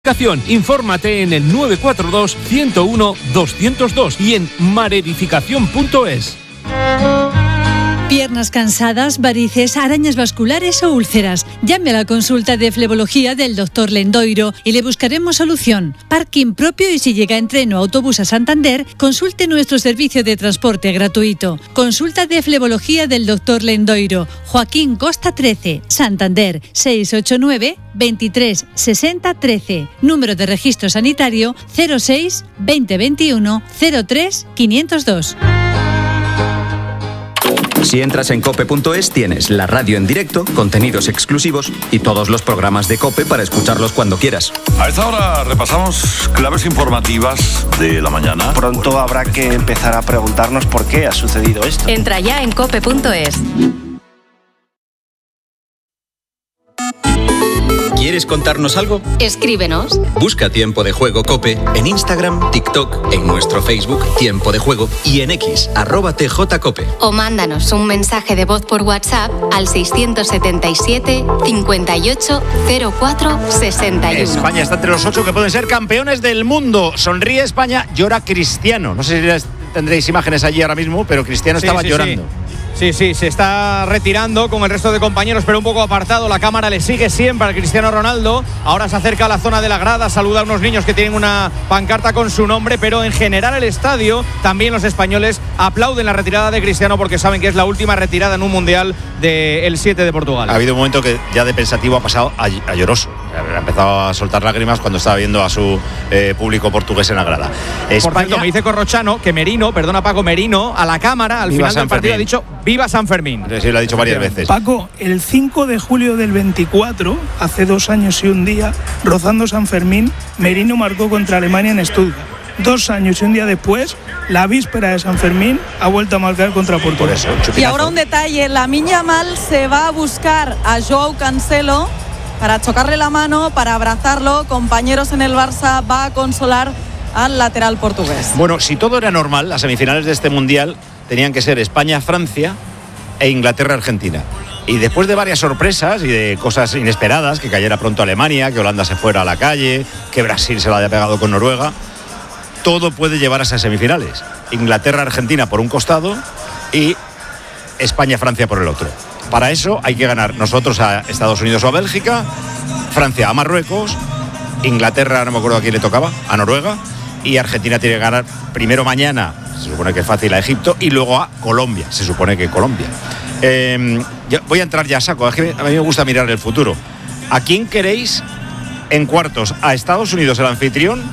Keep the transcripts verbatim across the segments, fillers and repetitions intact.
Infórmate en el nueve cuatro dos, ciento uno, doscientos dos y en maredificación punto es. Piernas cansadas, varices, arañas vasculares o úlceras. Llame a la consulta de flebología del doctor Lendoiro y le buscaremos solución. Parking propio y si llega en tren o autobús a Santander, consulte nuestro servicio de transporte gratuito. Consulta de flebología del doctor Lendoiro. Joaquín Costa trece, Santander, seis ocho nueve, veintitrés, sesenta, trece. Número de registro sanitario cero seis, veinte veintiuno, cero tres, quinientos dos. Si entras en cope punto es tienes la radio en directo, contenidos exclusivos y todos los programas de COPE para escucharlos cuando quieras. A esta hora repasamos claves informativas de la mañana. Pronto habrá que empezar a preguntarnos por qué ha sucedido esto. Entra ya en cope punto es. ¿Quieres contarnos algo? Escríbenos. Busca Tiempo de Juego COPE en Instagram, TikTok, en nuestro Facebook Tiempo de Juego y en X, arroba tjcope. O mándanos un mensaje de voz por WhatsApp al seiscientos setenta y siete, cincuenta y ocho, cero cuatro, sesenta y uno. España está entre los ocho que pueden ser campeones del mundo. Sonríe España, llora Cristiano. No sé si tendréis imágenes allí ahora mismo, pero Cristiano sí, estaba sí, llorando. Sí. Sí, sí, se está retirando con el resto de compañeros, pero un poco apartado. La cámara le sigue siempre al Cristiano Ronaldo. Ahora se acerca a la zona de la grada, saluda a unos niños que tienen una pancarta con su nombre, pero en general el estadio, también los españoles aplauden la retirada de Cristiano porque saben que es la última retirada en un mundial del siete de Portugal. Ha habido un momento que ya de pensativo ha pasado a, a lloroso. Ha empezado a soltar lágrimas cuando estaba viendo a su eh, público portugués en la grada. España... Por cierto, me dice Corrochano que Merino, perdona Paco, Merino, a la cámara, al Viva final San del partido Fermín. ha dicho ¡Viva San Fermín! Sí, lo ha dicho varias veces. Paco, el cinco de julio del veinticuatro, hace dos años y un día, rozando San Fermín, Merino marcó contra Alemania en Stuttgart. Dos años y un día después, la víspera de San Fermín, ha vuelto a marcar contra Portugal. Por eso, y ahora un detalle, Lamine Yamal se va a buscar a Joao Cancelo para chocarle la mano, para abrazarlo. Compañeros en el Barça, va a consolar al lateral portugués. Bueno, si todo era normal, las semifinales de este Mundial tenían que ser España-Francia e Inglaterra-Argentina. Y después de varias sorpresas y de cosas inesperadas, que cayera pronto Alemania, que Holanda se fuera a la calle, que Brasil se la haya pegado con Noruega, todo puede llevar a esas semifinales. Inglaterra-Argentina por un costado y España-Francia por el otro. Para eso hay que ganar nosotros a Estados Unidos o a Bélgica, Francia a Marruecos, Inglaterra, no me acuerdo a quién le tocaba, a Noruega, y Argentina tiene que ganar primero mañana, se supone que es fácil, a Egipto, y luego a Colombia, se supone que Colombia. Eh, voy a entrar ya a saco, es que a mí me gusta mirar el futuro. ¿A quién queréis en cuartos? ¿A Estados Unidos, el anfitrión,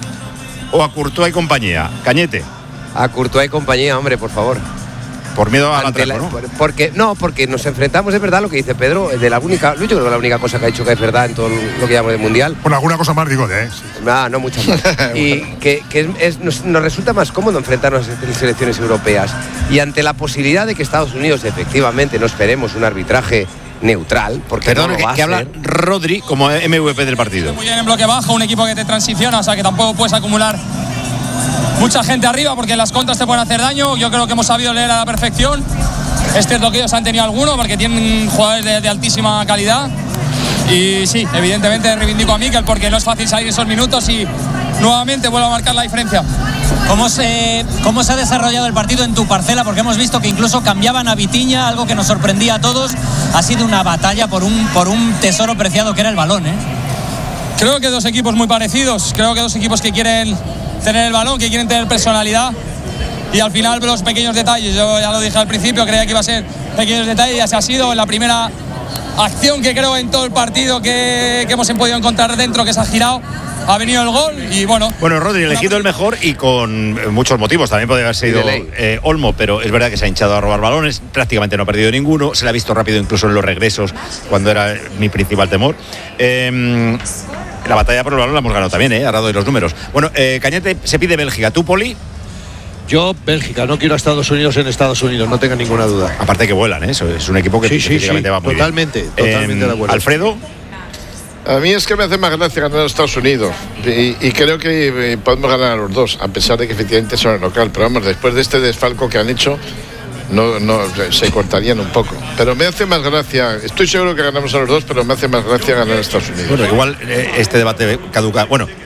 o a Courtois y compañía? Cañete. A Courtois y compañía, hombre, por favor. Por miedo a la trampa, ¿no? Porque, no, porque nos enfrentamos, es verdad lo que dice Pedro, de la única, yo creo que la única cosa que ha dicho que es verdad en todo lo que llamamos de Mundial. Bueno, alguna cosa más digo, ¿eh? No, no muchas más. Y que, que es, es, nos, nos resulta más cómodo enfrentarnos a selecciones europeas. Y ante la posibilidad de que Estados Unidos, efectivamente, no esperemos un arbitraje neutral, porque Perdón, no lo que, va a que ser. habla Rodri como M V P del partido. Muy bien en bloque bajo, un equipo que te transiciona, o sea que tampoco puedes acumular mucha gente arriba porque las contras te pueden hacer daño. Yo creo que hemos sabido leer a la perfección. Es cierto que ellos han tenido alguno porque tienen jugadores de, de altísima calidad. Y sí, evidentemente reivindico a Mikel porque no es fácil salir esos minutos y nuevamente vuelvo a marcar la diferencia. ¿Cómo se, ¿Cómo se ha desarrollado el partido en tu parcela? Porque hemos visto que incluso cambiaban a Vitinha, algo que nos sorprendía a todos. Ha sido una batalla por un, por un tesoro preciado que era el balón, ¿eh? Creo que dos equipos muy parecidos. Creo que dos equipos que quieren tener el balón, que quieren tener personalidad. Y al final los pequeños detalles, yo ya lo dije al principio, creía que iba a ser pequeños detalles y así ha sido. En la primera acción que creo en todo el partido que, que hemos podido encontrar dentro, que se ha girado, ha venido el gol y bueno. Bueno, Rodri, elegido el mejor y con muchos motivos. También podría haber sido eh, Olmo, pero es verdad que se ha hinchado a robar balones, prácticamente no ha perdido ninguno, se le ha visto rápido incluso en los regresos, cuando era mi principal temor. Eh, la batalla por el balón la hemos ganado también, ¿eh? Ahora doy los números. Bueno, eh, Cañete, se pide Bélgica. ¿Tú, Poli? Yo, Bélgica, no quiero a Estados Unidos en Estados Unidos, no tenga ninguna duda. Aparte que vuelan, ¿eh? Eso es un equipo que sí, sí, sí, va muy totalmente, bien. Totalmente eh, de acuerdo. Alfredo. A mí es que me hace más gracia ganar a Estados Unidos y, y creo que podemos ganar a los dos, a pesar de que efectivamente son el local. Pero vamos, después de este desfalco que han hecho, no, no, se cortarían un poco. Pero me hace más gracia, estoy seguro que ganamos a los dos, pero me hace más gracia ganar a Estados Unidos. Bueno, igual eh, este debate caduca. Bueno,